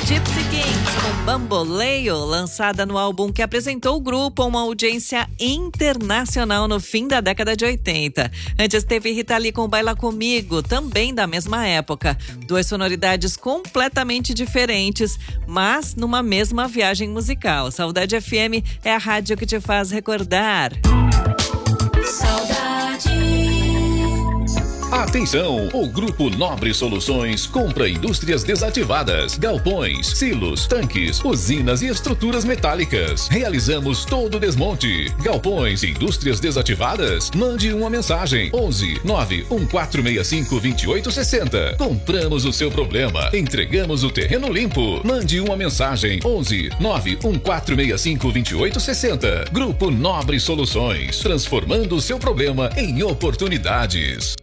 Gypsy Kings com Bamboleio, lançada no álbum que apresentou o grupo a uma audiência internacional no fim da década de 80. Antes teve Rita Lee com Baila Comigo, também da mesma época. Duas sonoridades completamente diferentes, mas numa mesma viagem musical. Saudade FM é a rádio que te faz recordar. Atenção! O Grupo Nobre Soluções compra indústrias desativadas, galpões, silos, tanques, usinas e estruturas metálicas. Realizamos todo o desmonte. Galpões e indústrias desativadas? Mande uma mensagem. 11 91465 2860. Compramos o seu problema. Entregamos o terreno limpo. Mande uma mensagem. 11 91465 2860. Grupo Nobre Soluções. Transformando o seu problema em oportunidades.